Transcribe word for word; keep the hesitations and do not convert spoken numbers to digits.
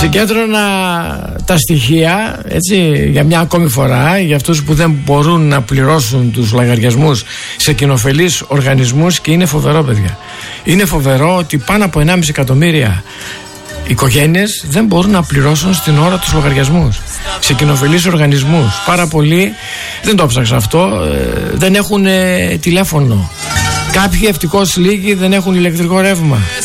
Συγκέντρωνα τα στοιχεία, έτσι, για μια ακόμη φορά, για αυτούς που δεν μπορούν να πληρώσουν τους λογαριασμούς σε κοινοφελείς οργανισμούς, και είναι φοβερό, παιδιά. Είναι φοβερό ότι πάνω από ενάμιση εκατομμύρια οικογένειες δεν μπορούν να πληρώσουν στην ώρα τους λογαριασμούς σε κοινοφελείς οργανισμούς. Πάρα πολλοί, δεν το ψάξα αυτό, δεν έχουν ε, τηλέφωνο. Κάποιοι, ευτυχώς λίγοι, δεν έχουν ηλεκτρικό ρεύμα.